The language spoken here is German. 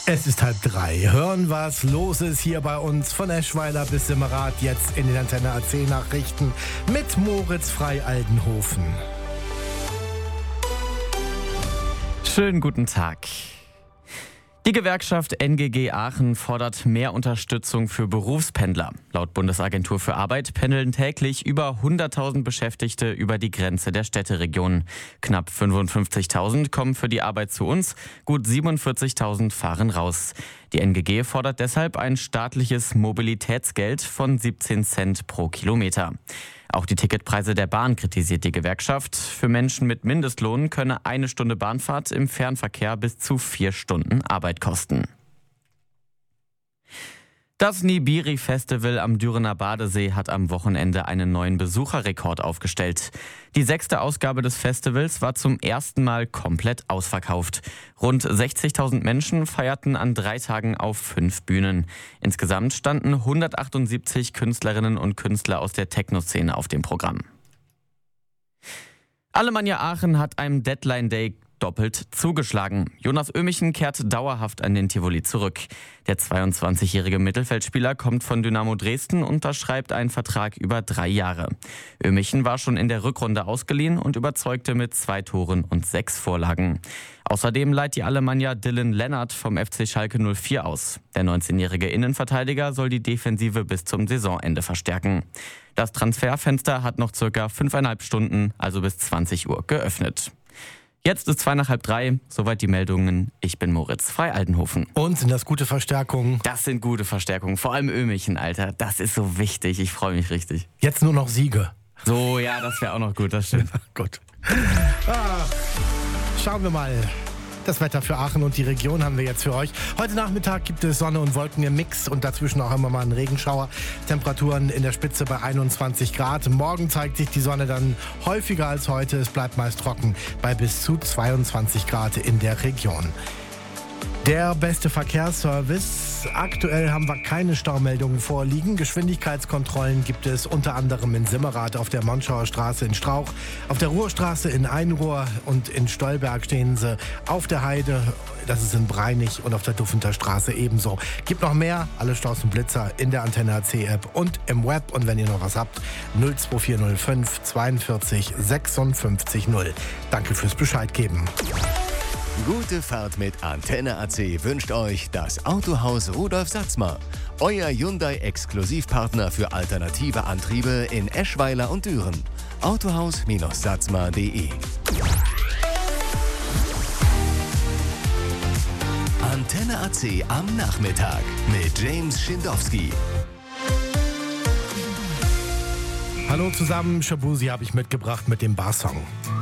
Es ist 2:30. Hören, was los ist hier bei uns von Eschweiler bis Simmerath. Jetzt in den Antenne AC Nachrichten mit Moritz Frei-Aldenhofen. Schönen guten Tag. Die Gewerkschaft NGG Aachen fordert mehr Unterstützung für Berufspendler. Laut Bundesagentur für Arbeit pendeln täglich über 100.000 Beschäftigte über die Grenze der Städteregionen. Knapp 55.000 kommen für die Arbeit zu uns, gut 47.000 fahren raus. Die NGG fordert deshalb ein staatliches Mobilitätsgeld von 17 Cent pro Kilometer. Auch die Ticketpreise der Bahn kritisiert die Gewerkschaft. Für Menschen mit Mindestlohn könne eine Stunde Bahnfahrt im Fernverkehr bis zu 4 Stunden Arbeit kosten. Das Nibiri-Festival am Dürener Badesee hat am Wochenende einen neuen Besucherrekord aufgestellt. Die 6. Ausgabe des Festivals war zum ersten Mal komplett ausverkauft. Rund 60.000 Menschen feierten an 3 Tagen auf 5 Bühnen. Insgesamt standen 178 Künstlerinnen und Künstler aus der Techno-Szene auf dem Programm. Alemannia Aachen hat einem Deadline Day doppelt zugeschlagen. Jonas Ömichen kehrt dauerhaft an den Tivoli zurück. Der 22-jährige Mittelfeldspieler kommt von Dynamo Dresden und unterschreibt einen Vertrag über 3 Jahre. Ömichen war schon in der Rückrunde ausgeliehen und überzeugte mit 2 Toren und 6 Vorlagen. Außerdem leiht die Alemannia Dylan Lennart vom FC Schalke 04 aus. Der 19-jährige Innenverteidiger soll die Defensive bis zum Saisonende verstärken. Das Transferfenster hat noch circa 5,5 Stunden, also bis 20 Uhr, geöffnet. Jetzt ist 2:30, soweit die Meldungen. Ich bin Moritz Frei-Aldenhofen. Und sind das gute Verstärkungen? Das sind gute Verstärkungen, vor allem Ömichen, Alter. Das ist so wichtig, ich freue mich richtig. Jetzt nur noch Siege. So, ja, das wäre auch noch gut, das stimmt. Gut. Schauen wir mal. Das Wetter für Aachen und die Region haben wir jetzt für euch. Heute Nachmittag gibt es Sonne und Wolken im Mix und dazwischen auch immer mal einen Regenschauer. Temperaturen in der Spitze bei 21 Grad. Morgen zeigt sich die Sonne dann häufiger als heute. Es bleibt meist trocken bei bis zu 22 Grad in der Region. Der beste Verkehrsservice. Aktuell haben wir keine Staumeldungen vorliegen. Geschwindigkeitskontrollen gibt es unter anderem in Simmerath, auf der Monschauer Straße in Strauch, auf der Ruhrstraße in Einrohr und in Stolberg stehen sie auf der Heide, das ist in Breinig, und auf der Duffenter Straße ebenso. Gibt noch mehr, alle Staus und Blitzer in der Antenne AC App und im Web. Und wenn ihr noch was habt, 02405 42 56 0. Danke fürs Bescheid geben. Gute Fahrt mit Antenne AC wünscht euch das Autohaus Rudolf Satzmer. Euer Hyundai-Exklusivpartner für alternative Antriebe in Eschweiler und Düren. Autohaus-satzmer.de. Antenne AC am Nachmittag mit James Schindowski. Hallo zusammen, Shabuzi habe ich mitgebracht mit dem Barsong.